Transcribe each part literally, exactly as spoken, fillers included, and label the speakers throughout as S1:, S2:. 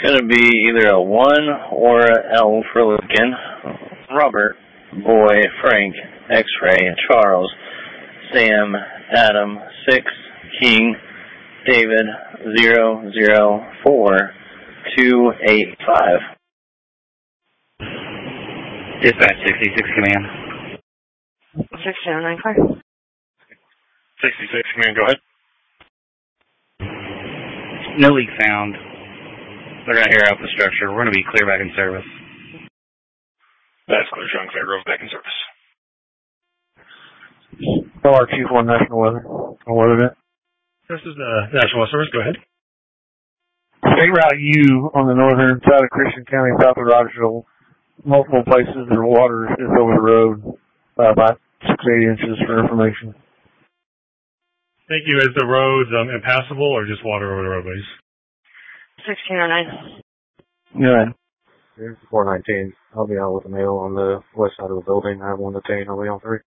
S1: going to be either a one or a L for Lincoln. Robert, Boy, Frank, X-Ray, Charles, Sam, Adam, six, King, David, zero, zero, four, two, eight, five.
S2: Dispatch sixty-six, command.
S3: sixteen oh nine, clear.
S4: sixty-six, command, go ahead.
S2: No leak found. They're going to air out the structure. We're going to be clear back in service.
S4: That's clear, showing clear, Grove back in service.
S5: L R Chief one National Weather. On weather net.
S4: This is the National Weather Service, go ahead.
S5: State Route U on the northern side of Christian County, south of Rogersville. Multiple places the water is over the road by about six to eight inches for information.
S4: Thank you. Is the roads um, impassable or just water over the roadways?
S3: sixteen oh nine.
S5: Yeah.
S6: Here's four nineteen. I'll be out with a mail on the west side of the building. I have one detained. I'll be on three.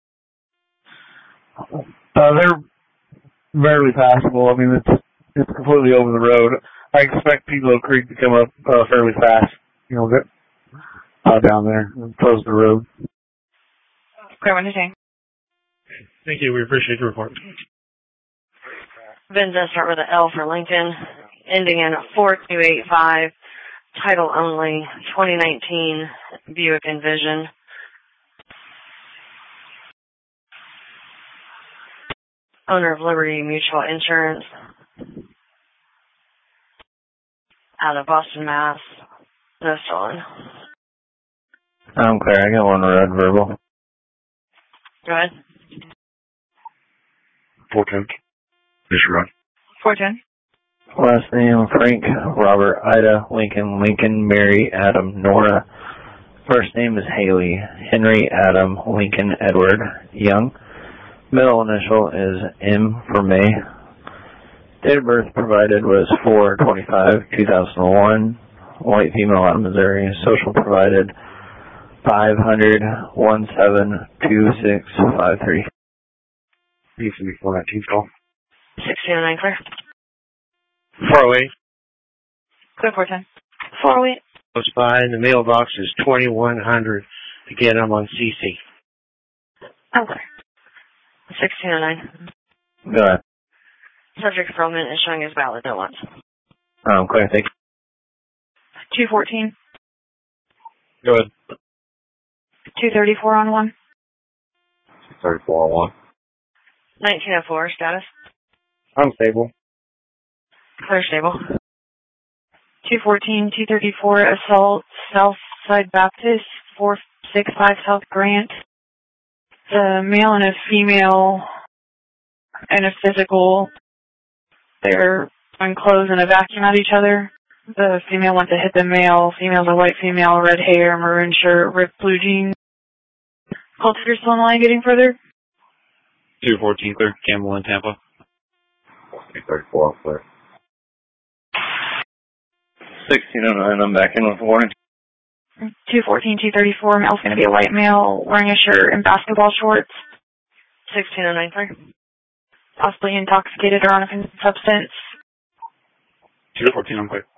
S5: Uh, they're barely passable. I mean, it's it's completely over the road. I expect Pelo Creek to come up uh, fairly fast. You know, get uh, down there and close the road.
S3: Clear one detained.
S4: Thank you. We appreciate your report.
S3: Then does start with an L for Lincoln, ending in four two eight five. Title only, twenty nineteen Buick Envision. Owner of Liberty Mutual Insurance. Out of Boston, Mass. No stolen.
S1: I'm clear. I got one red verbal.
S3: Go ahead.
S4: four ten. Disregard.
S3: four ten.
S1: Last name, Frank, Robert, Ida, Lincoln, Lincoln, Mary, Adam, Nora. First name is Haley, Henry, Adam, Lincoln, Edward, Young. Middle initial is M for May. Date of birth provided was four twenty-five two thousand one. White female out of Missouri. Social provided five hundred one seven two six five three.
S6: P C four nineteen call.
S3: sixteen oh nine, clear.
S4: four oh eight.
S3: Clear four ten. four oh eight.
S6: Close by, and the mailbox is twenty-one hundred. Again, I'm on C C.
S3: I'm clear. sixteen oh nine.
S1: Go ahead.
S3: Subject enrollment is showing as valid, no ones.
S1: I'm clear. Thank you.
S3: two fourteen.
S4: Go ahead.
S3: two thirty-four on one.
S6: thirty-four on one.
S3: nineteen oh four, status.
S6: Unstable.
S3: Clear stable. two fourteen, two thirty-four, assault, Southside Baptist, four six five South Grant. The male and a female and a physical, they're unclothed and a vacuum at each other. The female went to hit the male. Female's a white female, red hair, maroon shirt, ripped blue jeans. Culture still in the line getting further?
S2: two fourteen clear, Campbell in Tampa.
S6: thirty-four clear.
S1: sixteen oh nine, I'm back in with warning.
S3: two fourteen, two thirty-four, male's going to be a white male wearing a shirt and basketball shorts. sixteen oh nine, clear. Possibly intoxicated or on a substance.
S4: two fourteen, I'm clear.